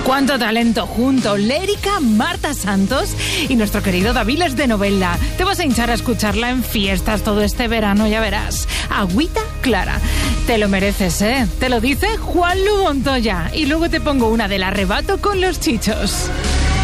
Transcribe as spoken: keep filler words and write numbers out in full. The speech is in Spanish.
Cuánto talento junto. Lérica, Marta Santos y nuestro querido David Les de Novella. Te vas a hinchar a escucharla en fiestas todo este verano, ya verás. Agüita clara. Te lo mereces, ¿eh? Te lo dice Juan Lu Montoya. Y luego te pongo una del arrebato con los Chichos.